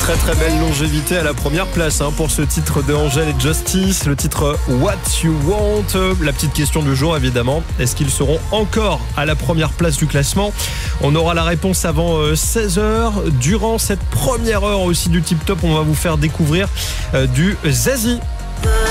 Très belle longévité à la première place pour ce titre de Angèle et Justice, le titre What You Want. La petite question du jour évidemment, est-ce qu'ils seront encore à la première place du classement? On aura la réponse avant 16h. Durant cette première heure aussi du Tip Top, on va vous faire découvrir du Zazie.